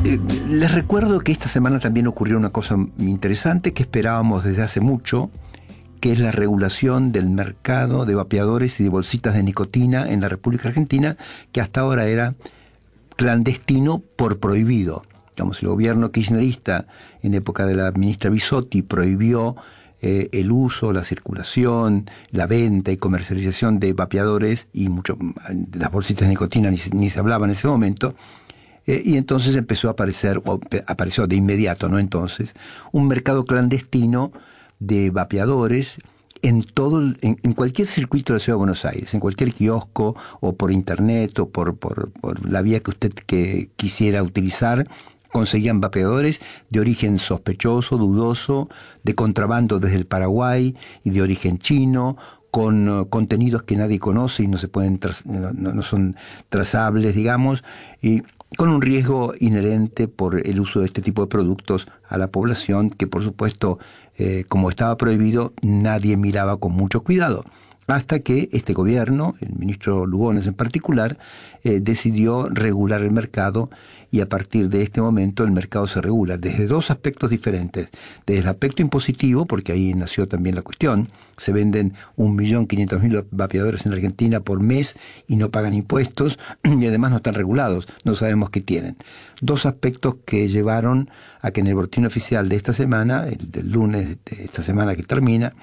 Les recuerdo que esta semana también ocurrió una cosa interesante que esperábamos desde hace mucho, que es la regulación del mercado de vapeadores y de bolsitas de nicotina en la República Argentina, que hasta ahora era clandestino por prohibido. Digamos, el gobierno kirchnerista, en época de la ministra Bisotti, prohibió el uso, la circulación, la venta y comercialización de vapeadores y de las bolsitas de nicotina ni se hablaba en ese momento. Y entonces empezó a apareció de inmediato, ¿no? Entonces, un mercado clandestino de vapeadores en cualquier circuito de la Ciudad de Buenos Aires, en cualquier kiosco o por internet o por la vía que usted quisiera utilizar, conseguían vapeadores de origen sospechoso, dudoso, de contrabando desde el Paraguay y de origen chino, con contenidos que nadie conoce y no se pueden no son trazables, digamos, y con un riesgo inherente por el uso de este tipo de productos a la población, que por supuesto, como estaba prohibido, nadie miraba con mucho cuidado. Hasta que este gobierno, el ministro Lugones en particular, decidió regular el mercado, y a partir de este momento el mercado se regula desde dos aspectos diferentes. Desde el aspecto impositivo, porque ahí nació también la cuestión, se venden 1.500.000 vapeadores en Argentina por mes y no pagan impuestos y además no están regulados, no sabemos qué tienen. Dos aspectos que llevaron a que en el boletín oficial de esta semana, el del lunes de esta semana que termina,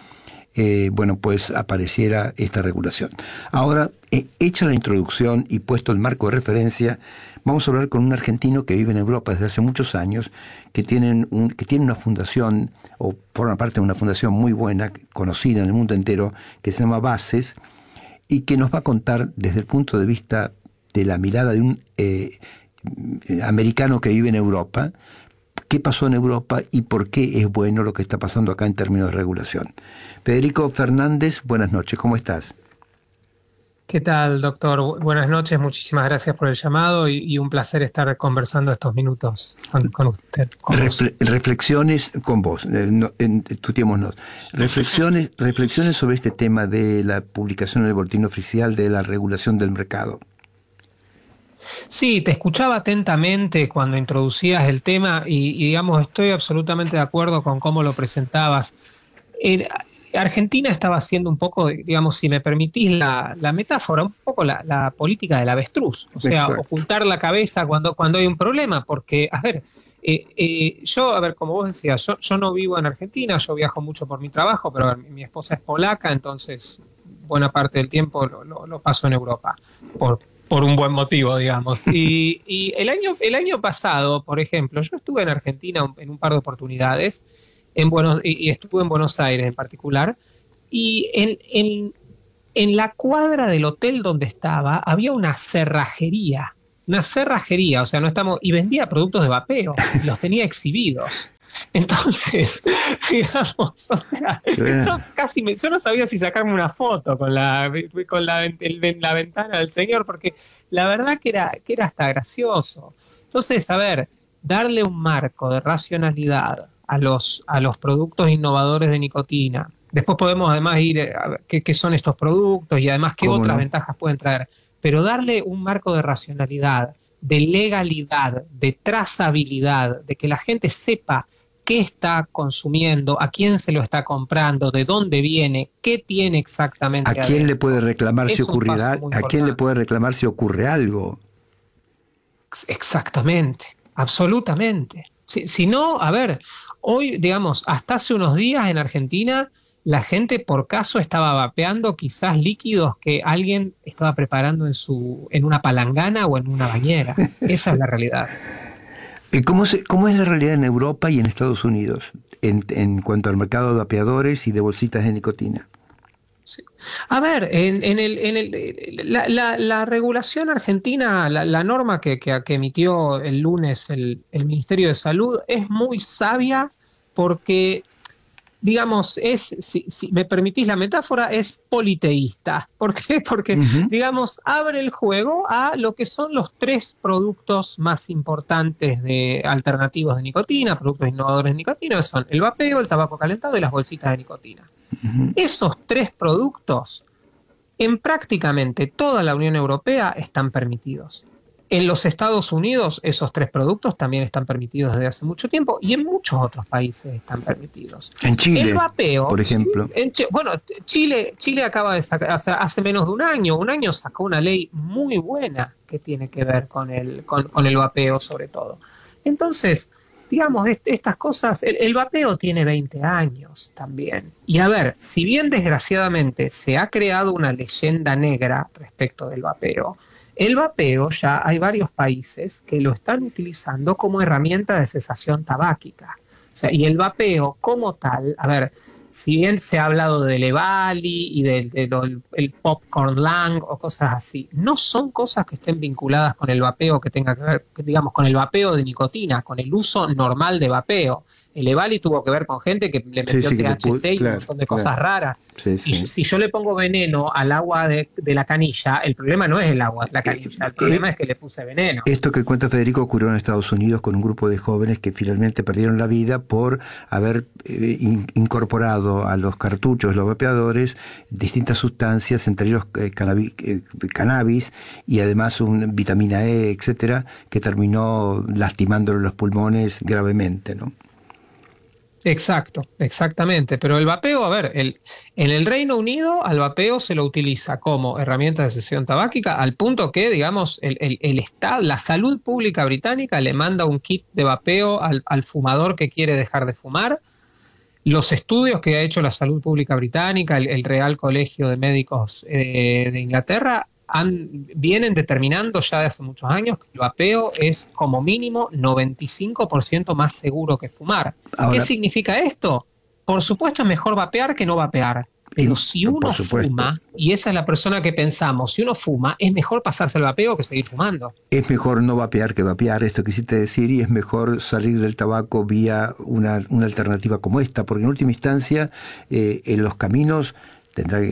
pues apareciera esta regulación. Ahora, hecha la introducción y puesto el marco de referencia, vamos a hablar con un argentino que vive en Europa desde hace muchos años, que tiene una fundación, o forma parte de una fundación muy buena, conocida en el mundo entero, que se llama Bases, y que nos va a contar desde el punto de vista de la mirada de un americano que vive en Europa, qué pasó en Europa y por qué es bueno lo que está pasando acá en términos de regulación. Federico Fernández, buenas noches, ¿cómo estás? ¿Qué tal, doctor? Buenas noches, muchísimas gracias por el llamado y un placer estar conversando estos minutos con usted. Reflexiones con vos, tuteémonos. Reflexiones sobre este tema de la publicación en el boletín oficial de la regulación del mercado. Sí, te escuchaba atentamente cuando introducías el tema y digamos, estoy absolutamente de acuerdo con cómo lo presentabas. Argentina estaba haciendo un poco, digamos, si me permitís la metáfora, un poco la política del avestruz, o sea, Exacto. ocultar la cabeza cuando hay un problema, porque, como vos decías, yo no vivo en Argentina, yo viajo mucho por mi trabajo, pero mi esposa es polaca, entonces buena parte del tiempo lo paso en Europa, por un buen motivo, digamos. Y el año pasado, por ejemplo, yo estuve en Argentina en un par de oportunidades, y estuve en Buenos Aires en particular, y en la cuadra del hotel donde estaba había una cerrajería, o sea, no estamos, y vendía productos de vapeo, y los tenía exhibidos. Entonces, digamos, o sea, yo no sabía si sacarme una foto la ventana del señor, porque la verdad que era hasta gracioso. Entonces, a ver, darle un marco de racionalidad a los productos innovadores de nicotina. Después podemos además ir a ver qué son estos productos y además qué ¿Cómo otras no? ventajas pueden traer. Pero darle un marco de racionalidad, de legalidad, de trazabilidad, de que la gente sepa qué está consumiendo, a quién se lo está comprando, de dónde viene, qué tiene ¿A exactamente quién le puede adentro. reclamar si Es un paso ocurrirá? muy ¿A quién le importante. puede reclamar si ocurre algo? Exactamente, absolutamente. Si no, a ver, hoy, digamos, hasta hace unos días en Argentina, la gente por caso estaba vapeando quizás líquidos que alguien estaba preparando en una palangana o en una bañera. Esa es la realidad. ¿Cómo es la realidad en Europa y en Estados Unidos en cuanto al mercado de vapeadores y de bolsitas de nicotina? Sí. A ver, la regulación argentina, la norma que emitió el lunes el Ministerio de Salud es muy sabia porque, digamos, si me permitís la metáfora, es politeísta. ¿Por qué? Porque, Ujú. digamos, abre el juego a lo que son los tres productos más importantes de alternativos de nicotina, productos innovadores de nicotina, que son el vapeo, el tabaco calentado y las bolsitas de nicotina. Esos tres productos en prácticamente toda la Unión Europea están permitidos. En los Estados Unidos esos 3 productos también están permitidos desde hace mucho tiempo y en muchos otros países están permitidos. En Chile, el vapeo, por ejemplo. bueno, Chile acaba de sacar, o sea, hace menos de un año sacó una ley muy buena que tiene que ver con el vapeo sobre todo. Entonces, digamos, estas cosas, el vapeo tiene 20 años también. Y a ver, si bien desgraciadamente se ha creado una leyenda negra respecto del vapeo, el vapeo ya hay varios países que lo están utilizando como herramienta de cesación tabáquica. O sea, y el vapeo como tal, a ver, si bien se ha hablado del EVALI y el popcorn lung o cosas así, no son cosas que estén vinculadas con el vapeo que tenga que ver, digamos, con el vapeo de nicotina, con el uso normal de vapeo. El EVALI tuvo que ver con gente que le metió THC y un montón de cosas raras. Si yo le pongo veneno al agua de la canilla, el problema no es el agua de la canilla, el problema es que le puse veneno. Esto que cuenta Federico ocurrió en Estados Unidos con un grupo de jóvenes que finalmente perdieron la vida por haber incorporado a los cartuchos, los vapeadores, distintas sustancias, entre ellos cannabis y además vitamina E, etcétera, que terminó lastimándole los pulmones gravemente, ¿no? Exacto, exactamente. Pero el vapeo, a ver, en el Reino Unido al vapeo se lo utiliza como herramienta de cesión tabáquica al punto que, digamos, el Estado, la salud pública británica le manda un kit de vapeo al fumador que quiere dejar de fumar. Los estudios que ha hecho la salud pública británica, el Real Colegio de Médicos de Inglaterra, vienen determinando ya de hace muchos años que el vapeo es como mínimo 95% más seguro que fumar. Ahora, ¿qué significa esto? Por supuesto es mejor vapear que no vapear. Pero si uno fuma, y esa es la persona que pensamos, si uno fuma, es mejor pasarse el vapeo que seguir fumando. Es mejor no vapear que vapear, esto quisiste decir, y es mejor salir del tabaco vía una alternativa como esta, porque en última instancia en los caminos tendrán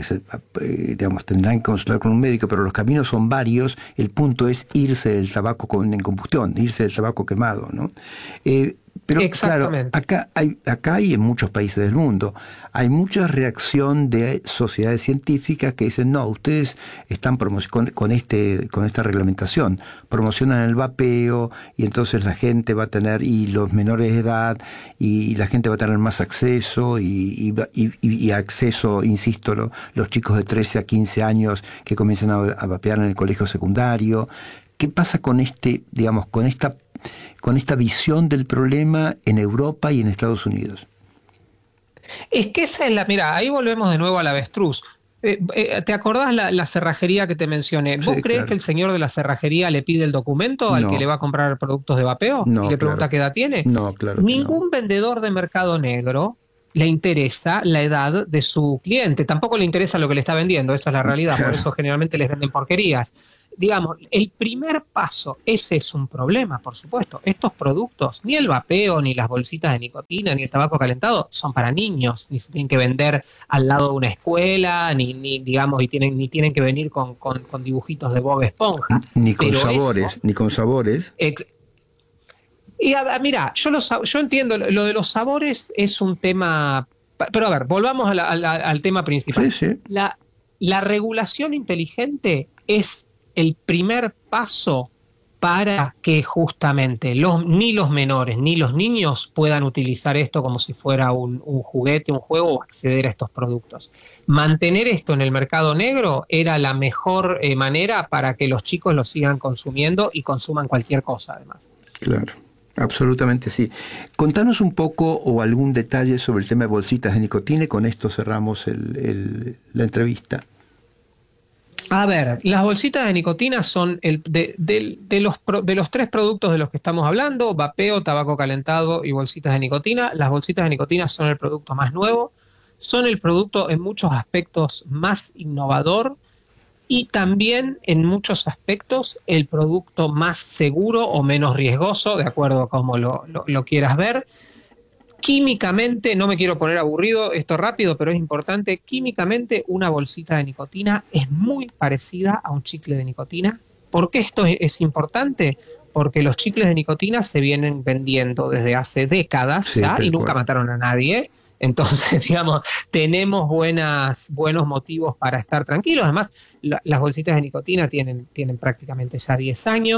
que consultar con un médico, pero los caminos son varios, el punto es irse del tabaco en combustión, irse del tabaco quemado, ¿no? Pero claro, acá y en muchos países del mundo hay mucha reacción de sociedades científicas que dicen, no, ustedes están con esta reglamentación, promocionan el vapeo y entonces la gente va a tener, y los menores de edad, y la gente va a tener más acceso y acceso, insisto, los chicos de 13 a 15 años que comienzan a vapear en el colegio secundario. ¿Qué pasa con esta visión del problema en Europa y en Estados Unidos? Es que esa es mira, ahí volvemos de nuevo al avestruz. ¿Te acordás la cerrajería que te mencioné? ¿Vos creés que el señor de la cerrajería le pide el documento al que le va a comprar productos de vapeo? No, y le pregunta qué edad tiene. No, claro. Ningún vendedor de mercado negro le interesa la edad de su cliente. Tampoco le interesa lo que le está vendiendo, esa es la realidad. Por eso generalmente les venden porquerías. Digamos, el primer paso, ese es un problema, por supuesto. Estos productos, ni el vapeo, ni las bolsitas de nicotina, ni el tabaco calentado, son para niños, ni se tienen que vender al lado de una escuela, ni tienen que venir con dibujitos de Bob Esponja. Ni con sabores. Y mira, yo entiendo, lo de los sabores es un tema, pero a ver, volvamos al tema principal. Sí. La regulación inteligente es el primer paso para que justamente ni los menores ni los niños puedan utilizar esto como si fuera un juguete, un juego, o acceder a estos productos. Mantener esto en el mercado negro era la mejor manera para que los chicos lo sigan consumiendo y consuman cualquier cosa además. Claro. Absolutamente sí. Contanos un poco o algún detalle sobre el tema de bolsitas de nicotina y con esto cerramos la entrevista. A ver, las bolsitas de nicotina son de los 3 productos de los que estamos hablando, vapeo, tabaco calentado y bolsitas de nicotina. Las bolsitas de nicotina son el producto más nuevo, son el producto en muchos aspectos más innovador y también en muchos aspectos el producto más seguro o menos riesgoso, de acuerdo a cómo lo quieras ver. Químicamente, no me quiero poner aburrido, esto rápido, pero es importante, químicamente una bolsita de nicotina es muy parecida a un chicle de nicotina. ¿Por qué esto es importante? Porque los chicles de nicotina se vienen vendiendo desde hace décadas ya y nunca mataron a nadie. Entonces, digamos, tenemos buenos motivos para estar tranquilos. Además, las bolsitas de nicotina tienen prácticamente ya 10 años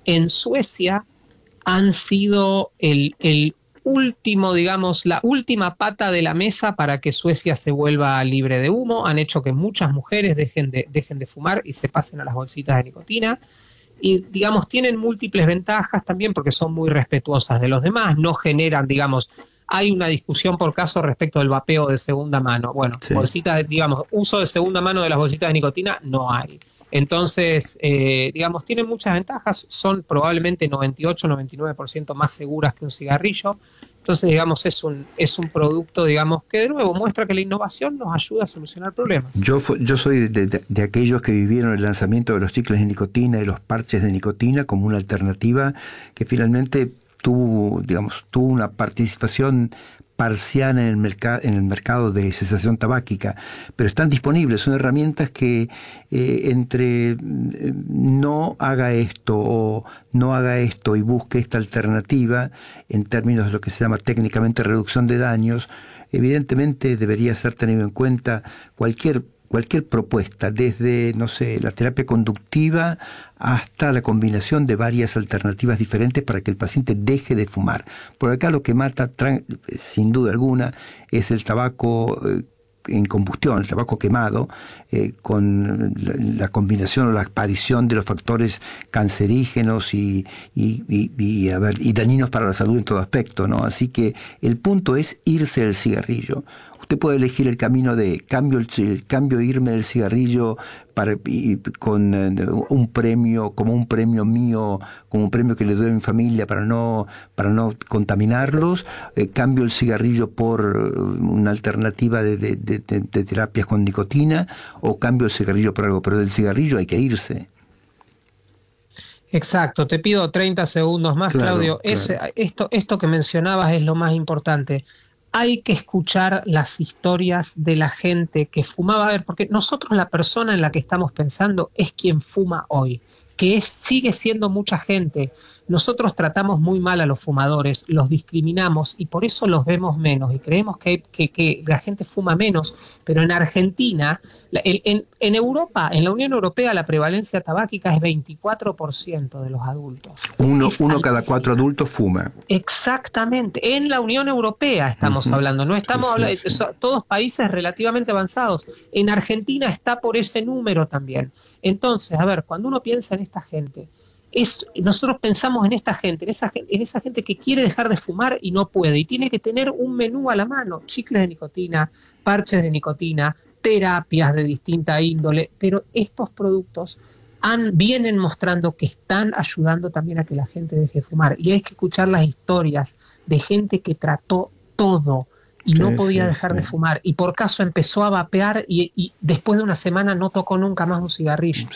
en Suecia han sido el último, digamos, la última pata de la mesa para que Suecia se vuelva libre de humo. Han hecho que muchas mujeres dejen de fumar y se pasen a las bolsitas de nicotina. Y, digamos, tienen múltiples ventajas también porque son muy respetuosas de los demás, no generan, digamos, hay una discusión por caso respecto del vapeo de segunda mano. Bueno, sí. Bolsitas, digamos, uso de segunda mano de las bolsitas de nicotina no hay. Entonces, digamos, tienen muchas ventajas, son probablemente 98-99% más seguras que un cigarrillo. Entonces, digamos, es un producto, digamos, que de nuevo muestra que la innovación nos ayuda a solucionar problemas. Yo soy de aquellos que vivieron el lanzamiento de los chicles de nicotina y los parches de nicotina como una alternativa que finalmente tuvo una participación parcial en el mercado de cesación tabáquica, pero están disponibles, son herramientas que entre no haga esto o no haga esto y busque esta alternativa en términos de lo que se llama técnicamente reducción de daños, evidentemente debería ser tenido en cuenta cualquier propuesta, desde, no sé, la terapia conductiva hasta la combinación de varias alternativas diferentes para que el paciente deje de fumar. Por acá lo que mata, sin duda alguna, es el tabaco en combustión, el tabaco quemado, con la combinación o la aparición de los factores cancerígenos y dañinos para la salud en todo aspecto, ¿no? Así que el punto es irse del cigarrillo. Usted puede elegir el camino de cambio irme del cigarrillo con un premio, como un premio mío, como un premio que le doy a mi familia para no contaminarlos, cambio el cigarrillo por una alternativa de terapias con nicotina, o cambio el cigarrillo por algo, pero del cigarrillo hay que irse. Exacto, te pido 30 segundos más, claro, Claudio. Claro. Esto que mencionabas es lo más importante. Hay que escuchar las historias de la gente que fumaba, a ver, porque nosotros, la persona en la que estamos pensando es quien fuma hoy, que sigue siendo mucha gente. Nosotros tratamos muy mal a los fumadores, los discriminamos y por eso los vemos menos y creemos que la gente fuma menos, pero en Argentina, en Europa, en la Unión Europea, la prevalencia tabáquica es 24% de los adultos. Uno cada 4 adultos fuma. Exactamente, en la Unión Europea estamos hablando, no estamos hablando, todos países relativamente avanzados. En Argentina está por ese número también. Entonces, a ver, cuando uno piensa en esta gente, nosotros pensamos en esta gente, en esa gente que quiere dejar de fumar y no puede, y tiene que tener un menú a la mano, chicles de nicotina, parches de nicotina, terapias de distinta índole, pero estos productos vienen mostrando que están ayudando también a que la gente deje de fumar, y hay que escuchar las historias de gente que trató todo y no podía dejar de fumar, y por caso empezó a vapear y después de una semana no tocó nunca más un cigarrillo.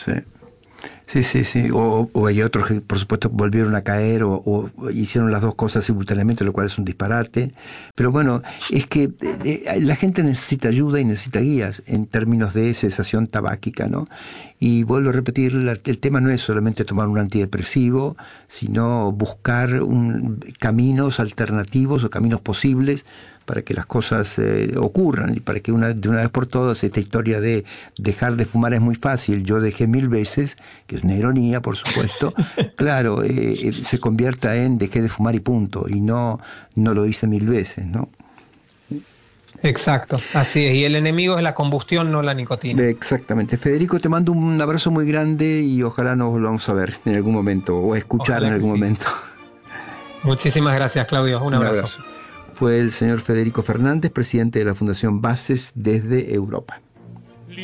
Sí. O hay otros que, por supuesto, volvieron a caer o hicieron las dos cosas simultáneamente, lo cual es un disparate. Pero bueno, es que la gente necesita ayuda y necesita guías en términos de cesación tabáquica, ¿no? Y vuelvo a repetir, el tema no es solamente tomar un antidepresivo, sino buscar caminos alternativos o caminos posibles para que las cosas ocurran y para que de una vez por todas esta historia de dejar de fumar es muy fácil, yo dejé 1000 veces, que es una ironía por supuesto, claro, se convierta en dejé de fumar y punto, y no lo hice 1000 veces, ¿no? Exacto, así es, y el enemigo es la combustión, no la nicotina. Exactamente. Federico, te mando un abrazo muy grande y ojalá nos volvamos a ver en algún momento o a escuchar ojalá en algún momento. Muchísimas gracias, Claudio, un abrazo. Fue el señor Federico Fernández, presidente de la Fundación Bases desde Europa.